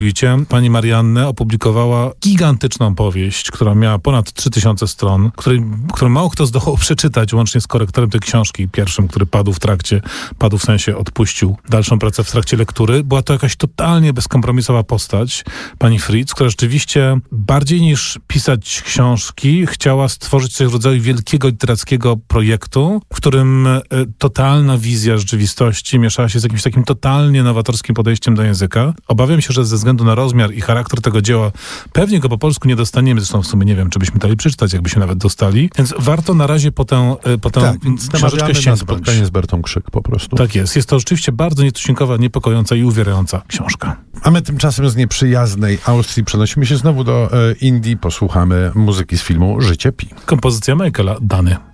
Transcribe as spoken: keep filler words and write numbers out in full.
Widzicie, pani Mariannę opublikowała gigantyczną powieść, która miała ponad trzy tysiące stron, której, którą mało kto zdołał przeczytać, łącznie z korektorem tej książki, pierwszym, który padł w trakcie, padł w sensie odpuścił dalszą pracę w trakcie lektury. Była to jakaś totalnie bezkompromisowa postać, pani Fritz, która rzeczywiście bardziej niż pisać książki, chciała stworzyć coś w rodzaju wielkiego literackiego projektu, w którym y, totalna wizja rzeczywistości mieszała się z jakimś takim totalnie nowatorskim podejściem do języka. Obawiam się, że ze względu na rozmiar i charakter tego dzieła pewnie go po polsku nie dostaniemy. Zresztą w sumie nie wiem, czy byśmy dali przeczytać, jakbyśmy nawet dostali. Więc warto na razie po tę, po tę tak, książeczkę na sięgnąć. spotkanie z Bertą Krzyk po prostu. Tak jest. Jest to rzeczywiście bardzo nietuzinkowa, niepokojąca i uwierająca książka. A my tymczasem z nieprzyjaznej Austrii przenosimy się znowu do e, Indii. Posłuchamy muzyki z filmu Życie Pi. Kompozycja Michaela Dany.